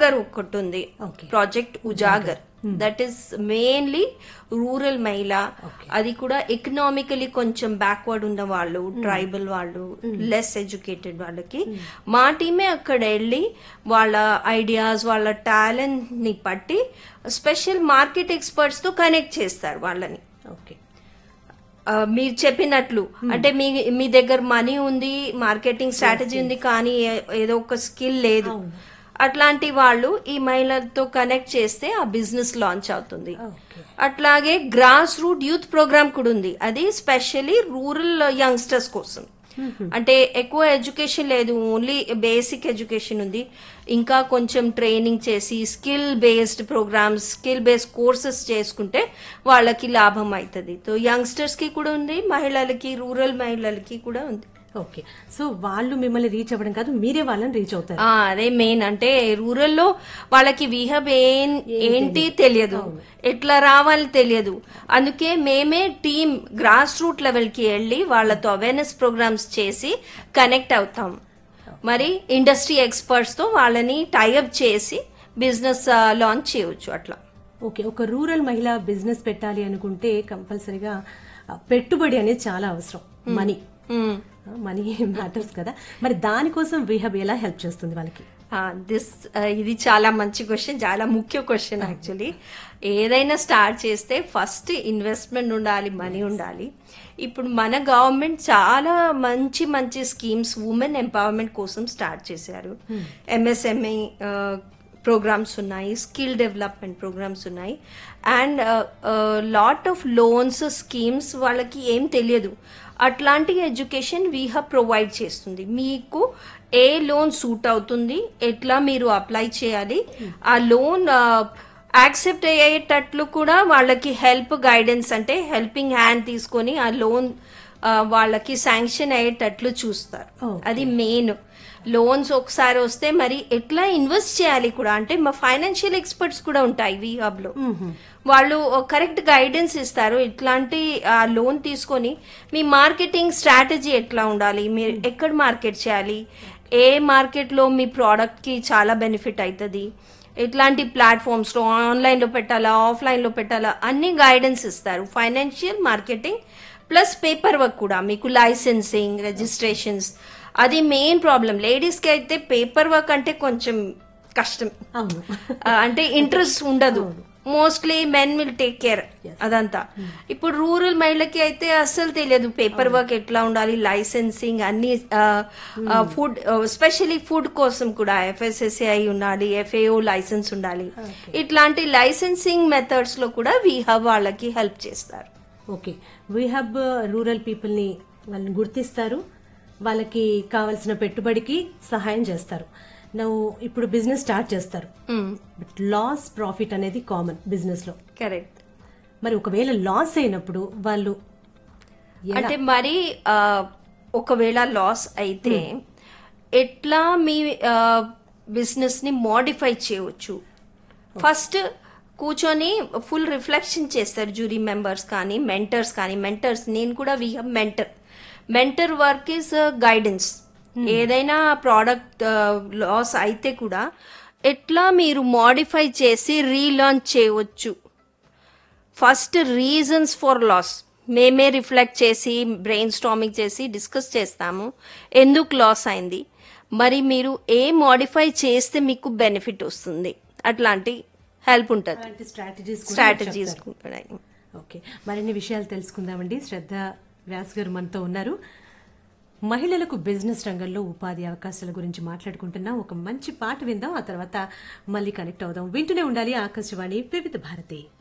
ఉజాగర్ ఒకటి ఉంది, project Ujagar. That is mainly rural మహిళ. అది కూడా ఎకనామికలీ కొంచెం బ్యాక్వర్డ్ ఉన్న వాళ్ళు, ట్రైబల్ వాళ్ళు, లెస్ ఎడ్యుకేటెడ్ వాళ్ళకి మా టీమే అక్కడ వెళ్ళి వాళ్ళ ఐడియాస్, వాళ్ళ టాలెంట్ ని బట్టి స్పెషల్ మార్కెట్ ఎక్స్పర్ట్స్ తో కనెక్ట్ చేస్తారు వాళ్ళని. మీరు చెప్పినట్లు అంటే మీ దగ్గర మనీ ఉంది, మార్కెటింగ్ స్ట్రాటజీ ఉంది, కానీ ఏదో ఒక స్కిల్ లేదు, అట్లాంటి వాళ్ళు ఈ మహిళలతో కనెక్ట్ చేస్తే ఆ బిజినెస్ లాంచ్ అవుతుంది. అట్లాగే గ్రాస్ రూట్ యూత్ ప్రోగ్రామ్ కూడా ఉంది. అది స్పెషల్లీ రూరల్ యంగ్స్టర్స్ కోసం. అంటే ఎక్కువ ఎడ్యుకేషన్ లేదు, ఓన్లీ బేసిక్ ఎడ్యుకేషన్ ఉంది. ఇంకా కొంచెం ట్రైనింగ్ చేసి skill based programmes, skill based courses చేసుకుంటే వాళ్ళకి లాభం అవుతుంది. సో యంగ్స్టర్స్ కి కూడా ఉంది, మహిళలకి, రూరల్ మహిళలకి కూడా ఉంది. ఓకే, సో వాళ్ళు మిమ్మల్ని రీచ్ అవ్వడం కాదు, మీరే వాళ్ళని రీచ్ అవుతారు. అదే మెయిన్. అంటే రూరల్లో వాళ్ళకి విహబ్ ఏంటి తెలియదు, ఎట్లా రావాలి తెలియదు. అందుకే మేమే టీమ్ గ్రాస్ రూట్ లెవెల్ కి వెళ్ళి వాళ్ళతో అవేర్నెస్ ప్రోగ్రామ్స్ చేసి కనెక్ట్ అవుతాం. మరి ఇండస్ట్రీ ఎక్స్పర్ట్స్ తో వాళ్ళని టైఅప్ చేసి బిజినెస్ లాంచ్ చేయవచ్చు. అట్లా ఓకే, ఒక రూరల్ మహిళ బిజినెస్ పెట్టాలి అనుకుంటే కంపల్సరీగా పెట్టుబడి అనేది చాలా అవసరం. మనీ మ్యాటర్స్ కదా. మరి దానికోసం విహబ్ ఎలా హెల్ప్ చేస్తుంది వాళ్ళకి? ఇది చాలా మంచి క్వశ్చన్, చాలా ముఖ్య క్వశ్చన్. యాక్చువల్లీ ఏదైనా స్టార్ట్ చేస్తే ఫస్ట్ ఇన్వెస్ట్మెంట్ ఉండాలి, మనీ ఉండాలి. ఇప్పుడు మన గవర్నమెంట్ చాలా మంచి మంచి స్కీమ్స్ ఉమెన్ ఎంపవర్మెంట్ కోసం స్టార్ట్ చేశారు. ఎంఎస్ఎంఈ ప్రోగ్రామ్స్ ఉన్నాయి, స్కిల్ డెవలప్మెంట్ ప్రోగ్రామ్స్ ఉన్నాయి, and lot of loans schemes. వాళ్ళకి ఏం తెలియదు, అట్లాంటి ఎడ్యుకేషన్ విహబ్ ప్రొవైడ్ చేస్తుంది. మీకు ఏ లోన్ సూట్ అవుతుంది, ఎట్లా మీరు అప్లై చేయాలి, ఆ లోన్ యాక్సెప్ట్ అయ్యేటట్లు కూడా వాళ్ళకి హెల్ప్ గైడెన్స్, అంటే హెల్పింగ్ హ్యాండ్ తీసుకొని ఆ లోన్ వాళ్ళకి శాంక్షన్ అయ్యేటట్లు చూస్తారు. అది మెయిన్. లోన్స్ ఒకసారి వస్తే మరి ఎట్లా ఇన్వెస్ట్ చేయాలి కూడా, అంటే మా ఫైనాన్షియల్ ఎక్స్పర్ట్స్ కూడా ఉంటాయి విహబ్ లో. వాళ్ళు కరెక్ట్ గైడెన్స్ ఇస్తారు. ఇట్లాంటి లోన్ తీసుకొని మీ మార్కెటింగ్ స్ట్రాటజీ ఎట్లా ఉండాలి, మీరు ఎక్కడ మార్కెట్ చేయాలి, ఏ మార్కెట్ లో మీ ప్రోడక్ట్ కి చాలా బెనిఫిట్ అవుతుంది, ఎట్లాంటి ప్లాట్ఫామ్స్ లో ఆన్లైన్ లో పెట్టాలా, ఆఫ్లైన్ లో పెట్టాలా, అన్ని గైడెన్స్ ఇస్తారు. Financial, marketing plus paper work కూడా, మీకు లైసెన్సింగ్, రిజిస్ట్రేషన్స్. అది మెయిన్ ప్రాబ్లం. లేడీస్ కి అయితే పేపర్ వర్క్ అంటే కొంచెం కష్టం, అంటే ఇంట్రెస్ట్ ఉండదు. Mostly men will take care అదంతా. ఇప్పుడు రూరల్ మహిళకి అయితే అస్సలు తెలియదు పేపర్ వర్క్ ఎట్లా ఉండాలి, లైసెన్సింగ్ అన్ని. ఫుడ్, స్పెషల్లీ ఫుడ్ కోసం కూడా FSSAI ఉండాలి, FAO లైసెన్స్ ఉండాలి. ఇట్లాంటి లైసెన్సింగ్ మెథడ్స్ లో కూడా విహబ్ వాళ్ళకి హెల్ప్ చేస్తారు. ఓకే, విహబ్ రూరల్ పీపుల్ ని వాళ్ళని గుర్తిస్తారు, వాళ్ళకి కావలసిన పెట్టుబడికి సహాయం చేస్తారు. నువ్వు ఇప్పుడు బిజినెస్ స్టార్ట్ చేస్తారు, బట్ లాస్ ప్రాఫిట్ అనేది కామన్ బిజినెస్ లో. కరెక్ట్. మరి ఒకవేళ లాస్ అయినప్పుడు వాళ్ళు అంటే మరి ఒకవేళ లాస్ అయితే ఎట్లా మీ బిజినెస్ ని మోడిఫై చేయవచ్చు? ఫస్ట్ కూర్చొని ఫుల్ రిఫ్లెక్షన్ చేస్తారు జ్యూరీ మెంబర్స్ కానీ, మెంటర్స్. నేను కూడా విహబ్ మెంటర్ వర్క్ ఈస్ గైడెన్స్. ఏదైనా ప్రోడక్ట్ లాస్ అయితే కూడా ఎట్లా మీరు మోడిఫై చేసి రీలాంచ్ చేయవచ్చు. ఫస్ట్ రీజన్స్ ఫర్ లాస్ మేమే రిఫ్లెక్ట్ చేసి, బ్రెయిన్ స్టార్మింగ్ చేసి డిస్కస్ చేస్తాము. ఎందుకు లాస్ అయింది, మరి మీరు ఏ మోడిఫై చేస్తే మీకు బెనిఫిట్ వస్తుంది, అట్లాంటి హెల్ప్ ఉంటుంది. స్ట్రాటజీస్. ఓకే, మరిన్ని విషయాలు తెలుసుకుందామండి. శ్రద్ధ వ్యాస్ గారు మనతో ఉన్నారు. మహిళలకు బిజినెస్ రంగంలో ఉపాధి అవకాశాల గురించి మాట్లాడుకుంటున్నాం. ఒక మంచి పాట విందాం, ఆ తర్వాత మళ్ళీ కనెక్ట్ అవుదాం. వింటూనే ఉండాలి ఆకాశవాణి వివిధ భారతి.